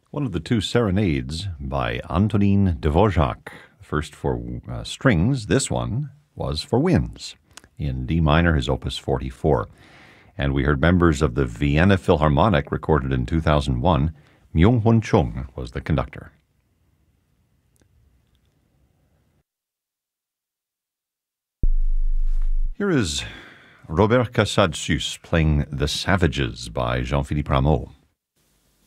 One of the two serenades by Antonin Dvorak. First for strings, this one was for winds in D minor, his opus 44. And we heard members of the Vienna Philharmonic recorded in 2001. Myung-Hun Chung was the conductor. Here is Robert Casadesus playing The Savages by Jean-Philippe Rameau.